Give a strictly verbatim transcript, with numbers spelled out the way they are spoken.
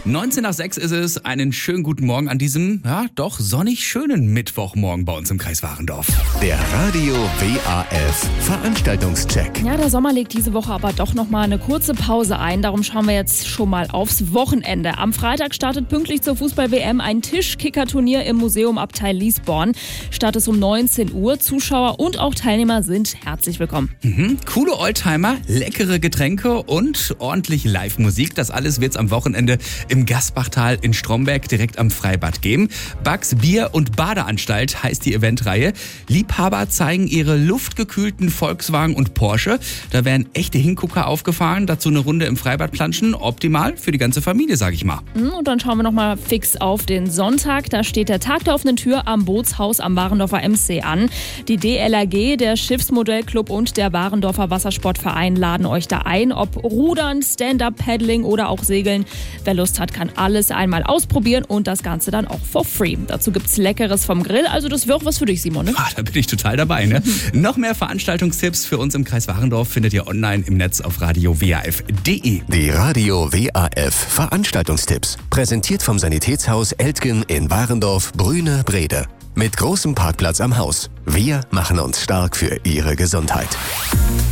neunzehn nach sechs ist es. Einen schönen guten Morgen an diesem, ja, doch sonnig schönen Mittwochmorgen bei uns im Kreis Warendorf. Der Radio W A F Veranstaltungscheck. Ja, der Sommer legt diese Woche aber doch noch mal eine kurze Pause ein. Darum schauen wir jetzt schon mal aufs Wochenende. Am Freitag startet pünktlich zur Fußball-W M ein Tischkicker-Turnier im Museum Abtei Liesborn. Start ist um neunzehn Uhr. Zuschauer und auch Teilnehmer sind herzlich willkommen. Mhm. Coole Oldtimer, leckere Getränke und ordentlich Live-Musik. Das alles wird es am Wochenende im Gasbachtal in Stromberg direkt am Freibad geben. Bugs Bier- und Badeanstalt heißt die Eventreihe. Liebhaber zeigen ihre luftgekühlten Volkswagen und Porsche. Da werden echte Hingucker aufgefahren. Dazu eine Runde im Freibad planschen. Optimal für die ganze Familie, sag ich mal. Und dann schauen wir noch mal fix auf den Sonntag. Da steht der Tag der offenen Tür am Bootshaus am Warendorfer M See an. Die D L R G, der Schiffsmodellclub und der Warendorfer Wassersportverein laden euch da ein. Ob Rudern, Stand-Up-Paddling oder auch Segeln. Wer Lust hat, kann alles einmal ausprobieren und das Ganze dann auch for free. Dazu gibt's Leckeres vom Grill. Also das wäre auch was für dich, Simon, ne? Ah, da bin ich total dabei, ne? Noch mehr Veranstaltungstipps für uns im Kreis Warendorf findet ihr online im Netz auf radio w a f punkt d e. Die Radio W A F Veranstaltungstipps. Präsentiert vom Sanitätshaus Eltgen in Warendorf, Brüne, Brede. Mit großem Parkplatz am Haus. Wir machen uns stark für Ihre Gesundheit.